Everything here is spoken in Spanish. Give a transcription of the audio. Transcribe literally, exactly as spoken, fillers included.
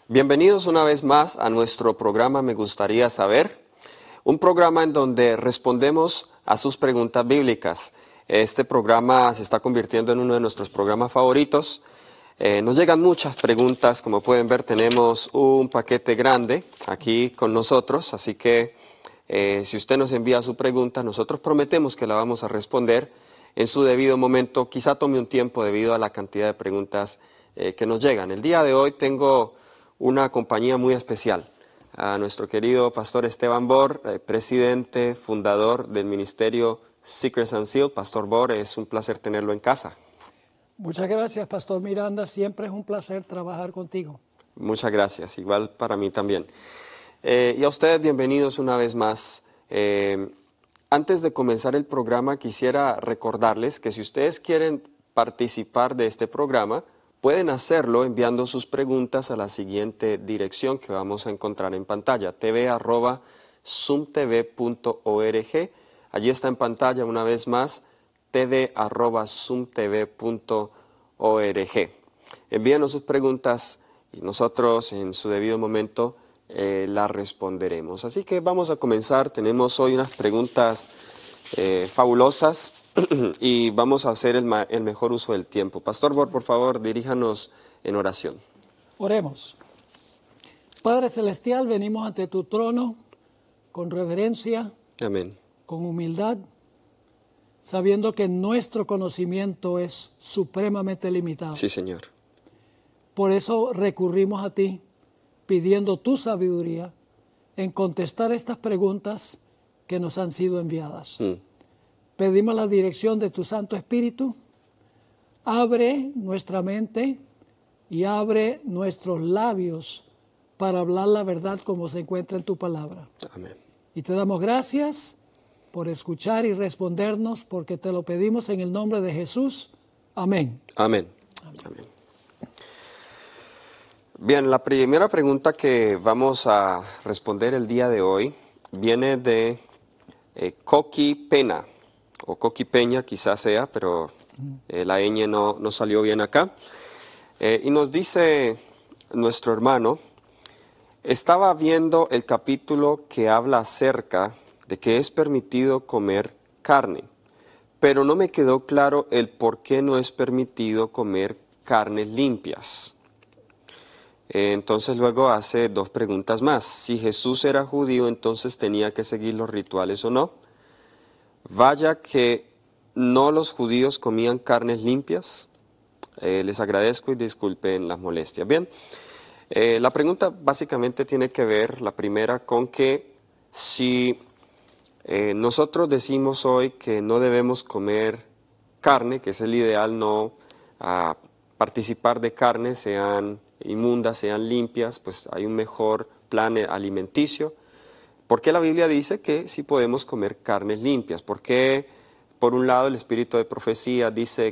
Bienvenidos una vez más a nuestro programa Me Gustaría Saber, un programa en donde respondemos a sus preguntas bíblicas. Este programa se está convirtiendo en uno de nuestros programas favoritos. Eh, nos llegan muchas preguntas, como pueden ver tenemos un paquete grande aquí con nosotros, así que eh, si usted nos envía su pregunta, nosotros prometemos que la vamos a responder en su debido momento. Quizá tome un tiempo debido a la cantidad de preguntas eh, que nos llegan. El día de hoy tengo una compañía muy especial, a nuestro querido pastor Esteban Bor, eh, presidente, fundador del ministerio Seekers and Seal. Pastor Bor, es un placer tenerlo en casa. Muchas gracias, Pastor Miranda. Siempre es un placer trabajar contigo. Muchas gracias, igual para mí también. Eh, y a ustedes, bienvenidos una vez más. Eh, antes de comenzar el programa, quisiera recordarles que si ustedes quieren participar de este programa, pueden hacerlo enviando sus preguntas a la siguiente dirección que vamos a encontrar en pantalla, t v arroba sumtv punto org. Allí está en pantalla una vez más, t v arroba sumtv punto org. Envíenos sus preguntas y nosotros en su debido momento eh, las responderemos. Así que vamos a comenzar. Tenemos hoy unas preguntas eh, fabulosas y vamos a hacer el, ma- el mejor uso del tiempo. Pastor Bor, por favor, diríjanos en oración. Oremos. Padre Celestial, venimos ante tu trono con reverencia, Amén. con humildad, sabiendo que nuestro conocimiento es supremamente limitado. Sí, Señor. Por eso recurrimos a ti, pidiendo tu sabiduría en contestar estas preguntas que nos han sido enviadas. Mm. Pedimos la dirección de tu Santo Espíritu. Abre nuestra mente y abre nuestros labios para hablar la verdad como se encuentra en tu palabra. Amén. Y te damos gracias por escuchar y respondernos, porque te lo pedimos en el nombre de Jesús. Amén. Amén. Amén. Bien, la primera pregunta que vamos a responder el día de hoy viene de eh, Coqui Pena, o Coqui Peña quizás sea, pero eh, la ñ no, no salió bien acá. Eh, y nos dice nuestro hermano: estaba viendo el capítulo que habla acerca de que es permitido comer carne, pero no me quedó claro el por qué no es permitido comer carnes limpias. Eh, entonces luego hace dos preguntas más. Si Jesús era judío, entonces tenía que seguir los rituales o no. Vaya que no los judíos comían carnes limpias. Eh, les agradezco y disculpen las molestias. Bien, eh, la pregunta básicamente tiene que ver, la primera, con que si eh, nosotros decimos hoy que no debemos comer carne, que es el ideal, no ah, participar de carne, sean inmundas, sean limpias, pues hay un mejor plan alimenticio. ¿Por qué la Biblia dice que sí podemos comer carnes limpias? ¿Por qué, por un lado, el espíritu de profecía dice